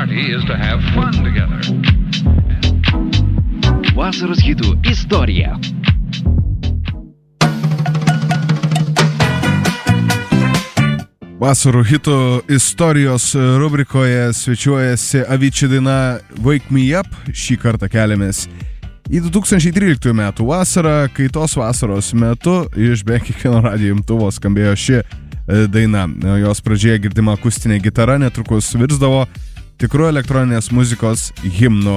party is to have fun together. Vasaros hitų istorija. Vasarų hitų istorijos rubrikoje svečiuojasi Avicii daina Wake Me Up. Šį kartą keliamės į 2013 metų vasarą, kai tos vasaros metu iš beveik kiekvieno radijo imtuvo skambėjo ši daina. Jos pradžioje girdima akustinė gitara netrukus virsdavo tikru elektroninės muzikos himnu.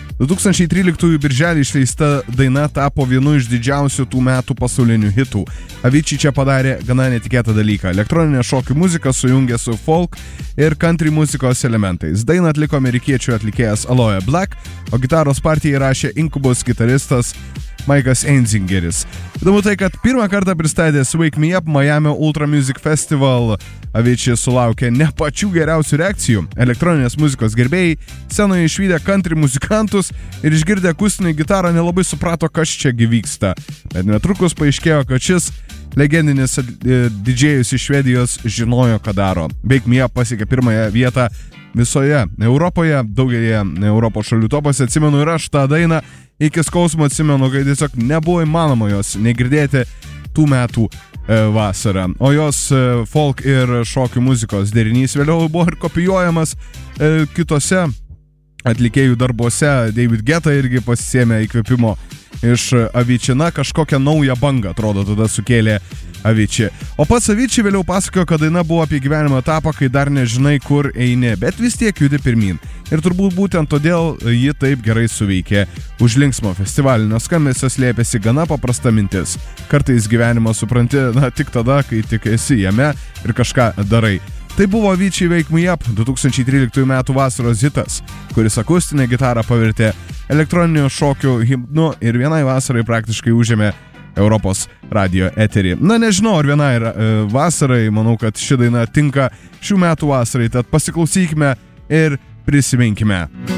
2013 birželį išleista daina tapo vienu iš didžiausių tų metų pasaulinių hitų. Avicii čia padarė gana netikėtą dalyką. Elektroninė šokių muzika sujungė su folk ir country muzikos elementais. Dainą atliko amerikiečių atlikėjas Aloe Black, o gitaros partiją įrašė Incubus gitaristas Maikas Einzingeris. Įdomu tai, kad pirmą kartą pristatęs Wake Me Up Miami Ultra Music Festival, Avicii sulaukė ne pačių geriausių reakcijų. Elektroninės muzikos gerbėjai scenoje išvydę country muzikantus ir išgirdę akustinę gitarą nelabai suprato, kas čia vyksta. Bet netrukus paaiškėjo, kad šis legendinis didžėjus iš Švedijos žinojo, ką daro. Wake Me Up pasiekė pirmąją vietą visoje Europoje, daugelėje Europos šalių topose. Atsimenu ir aš tą dainą iki skausmo atsimenu, kad tiesiog nebuvo įmanoma jos negirdėti tų metų vasarą. O jos folk ir šokių muzikos derinys vėliau buvo ir kopijuojamas kitose atlikėjų darbuose. David Guetta irgi pasisėmė įkvėpimo iš Avicii. Na, kažkokią naują bangą, atrodo, tada sukėlė Avicii. O pats Avicii vėliau pasakojo, kad daina buvo apie gyvenimo etapą, kai dar nežinai, kur eini, bet vis tiek judi pirmyn. Ir turbūt būtent todėl ji taip gerai suveikė. Už linksmo festivalinio skambesio slėpėsi gana paprasta mintis. Kartais gyvenimą supranti, tik tada, kai tik esi jame ir kažką darai. Tai buvo Avicii Wake Me Up 2013 metų vasaros hitas, kuris akustinę gitarą pavertė elektroninių šokių himnu ir vienai vasarai praktiškai užėmė Europos radio eterį. Na, nežinau, ar vienai vasarai, manau, kad ši daina tinka šių metų vasarai, tad pasiklausykime ir prisiminkime.